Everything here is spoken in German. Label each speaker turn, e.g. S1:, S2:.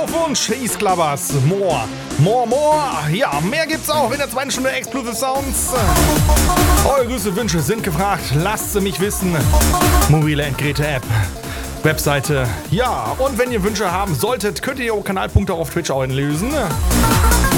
S1: Auf Wunsch, East Clubbers, more. Ja, mehr gibt's auch in der zweiten Stunde Exclusive Sounds. Eure Grüße, Wünsche sind gefragt. Lasst sie mich wissen. Mobile Endgeräte-App, Webseite. Ja, und wenn ihr Wünsche haben solltet, könnt ihr eure Kanalpunkte auf Twitch auch einlösen.